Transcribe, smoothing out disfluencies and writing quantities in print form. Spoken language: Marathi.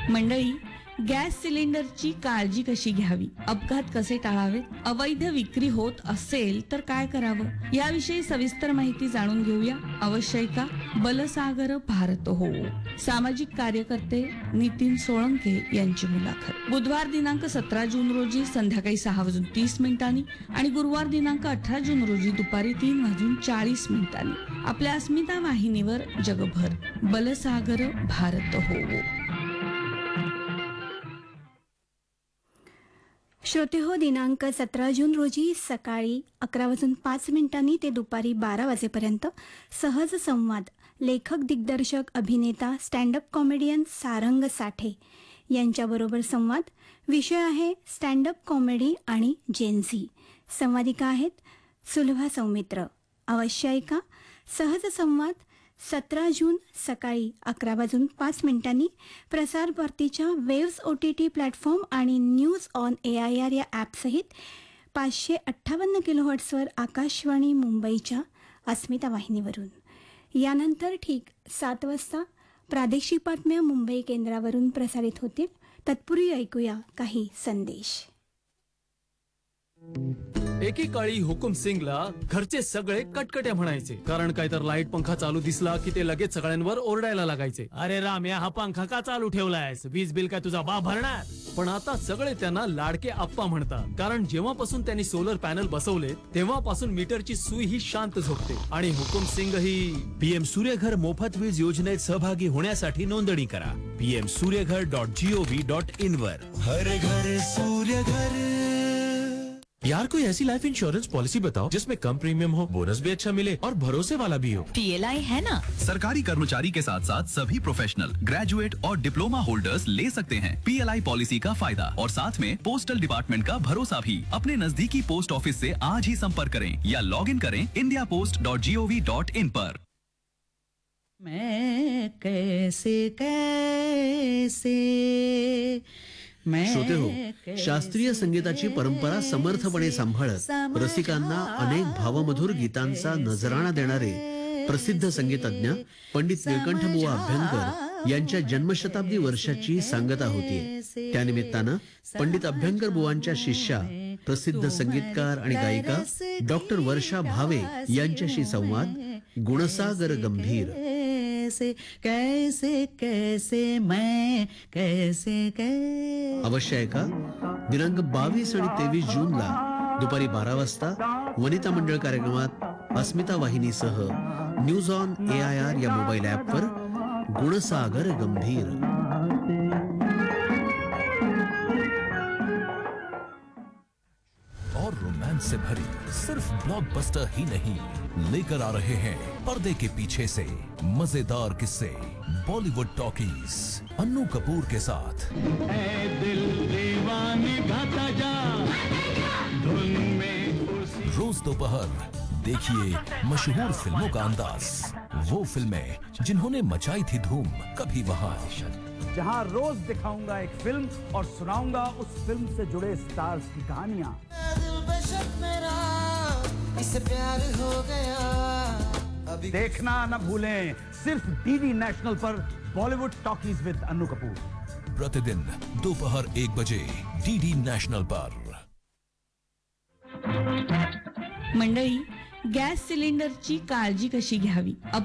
मंडळी, गॅस सिलेंडरची काळजी कशी घ्यावी, अपघात कसे टाळावेत, अवैध विक्री होत असेल तर काय करावं, याविषयी सविस्तर माहिती जाणून घेऊया. अवश्य बलसागर भारत हो. सामाजिक कार्यकर्ते नितीन सोळंके यांची मुलाखत. बुधवार दिनांक 17 जून रोजी संध्याकाळी 6:30 आणि गुरुवार दिनांक 18 जून रोजी दुपारी 3:40 आपल्या अस्मिता वाहिनीवर जगभर बलसागर भारत हो. श्रोते हो, दिनांक 17 जून रोजी सकाळी 11:05 ते दुपारी 12 वाजेपर्यंत सहज संवाद लेखक, दिग्दर्शक, अभिनेता, स्टँडअप कॉमेडियन सारंग साठे यांच्याबरोबर संवाद. विषय आहे स्टँडअप कॉमेडी आणि जेनझी. संवादिका आहेत सुलभा सौमित्र. अवश्य ऐका सहज संवाद 17 जून सकाळी 11:05 प्रसार भारतीच्या वेव्स OTT प्लॅटफॉर्म आणि न्यूज ऑन AIR या ॲपसहित 558 किलोहर्ट्झवर आकाशवाणी मुंबईच्या अस्मिता वाहिनीवरून. यानंतर ठीक 7 वाजता प्रादेशिक बातम्या मुंबई केंद्रावरून प्रसारित होतील. तत्पूर्वी ऐकूया काही संदेश. एकेकाळी हुकुम सिंगला घरचे सगळे कटकट्या म्हणायचे, कारण काय तर लाईट पंखा चालू दिसला की ते लगेच सगळ्यांवर ओरडायला लागायचे, अरे राम्या हा पंखा का चालू ठेवलायस, वीज बिल काय तुझा बाप भरणार. पण आता सगळे त्यांना लाडके आप्पा म्हणतात, कारण जेव्हापासून त्यांनी सोलर पॅनल बसवले तेव्हापासून मीटरची सुई ही शांत झोपते. आणि हुकुम सिंग ही PM सूर्यघर मोफत वीज योजनेत सहभागी होण्यासाठी नोंदणी करा. pmsuryaghar.gov.in वर. हर घर सूर्य घर. यार कोई ऐसी लाइफ इंश्योरेंस पॉलिसी बताओ जिसमें कम प्रीमियम हो, बोनस भी अच्छा मिले और भरोसे वाला भी हो. PLI है ना. सरकारी कर्मचारी के साथ साथ सभी प्रोफेशनल, ग्रेजुएट और डिप्लोमा होल्डर्स ले सकते हैं PLI पॉलिसी का फायदा, और साथ में पोस्टल डिपार्टमेंट का भरोसा भी. अपने नजदीकी पोस्ट ऑफिस से आज ही संपर्क करें या लॉग इन करें indiapost.gov.in पर. मैं कैसे कैसे श्रोते हो, शास्त्रीय संगीताची परंपरा समर्थपणे सांभाळत रसिकांना अनेक भावमधुर गीतांचा नजराणा देणारे प्रसिद्ध संगीतज्ञ पंडित निळकंठबुवा अभ्यंकर यांच्या जन्मशताब्दी वर्षाची सांगता होतीये. त्यानिमित्तानं पंडित अभ्यंकर बुवांच्या शिष्या, प्रसिद्ध संगीतकार आणि गायिका डॉक्टर वर्षा भावे यांच्याशी संवाद गुणसागर गंभीर. कैसे कैसे मैं कैसे अवश्य ऐका. दिनांक 22 आणि 23 जूनला दुपारी 12 वाजता वनिता मंडळ कार्यक्रमात अस्मिता वाहिनीसह न्यूज ऑन AIR या मोबाईल ॲपवर गुणसागर गंभीर. और रोमांस से भरी सिर्फ ब्लॉकबस्टर ही नहीं, लेकर आ रहे हैं पर्दे के पीछे से मजेदार किस्से. बॉलीवुड टॉकीज अन्नू कपूर के साथ. ऐ दिल दीवाने गाता जा, धुन में रोज दोपहर देखिए मशहूर फिल्मों का अंदाज. वो फिल्में जिन्होंने मचाई थी धूम, कभी वहां, जहां रोज दिखाऊंगा एक फिल्म और सुनाऊंगा उस फिल्म से जुड़े स्टार्स की कहानियां. इससे प्यार हो गया. देखना न भूलें सिर्फ DD नेशनल पर बॉलीवुड टॉकीज विद अन्नू कपूर. प्रतिदिन दोपहर 1 बजे DD नेशनल पर. मंडळी, गॅस सिलेंडरची काळजी कशी घ्यावी,